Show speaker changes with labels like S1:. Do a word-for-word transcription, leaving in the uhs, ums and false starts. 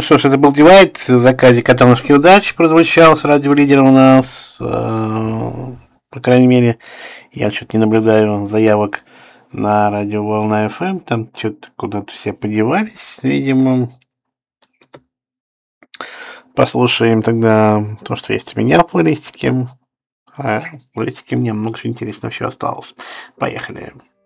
S1: Ну что ж, это был Дивайд, заказе Каталонской удачи прозвучал с радиолидером у нас. Э, по крайней мере, я что-то не наблюдаю заявок на радио Волна эф эм. Там что-то куда-то все подевались, видимо. Послушаем тогда то, что есть у меня в плейлистике. А в плейлистике мне много чего интересного еще осталось. Поехали.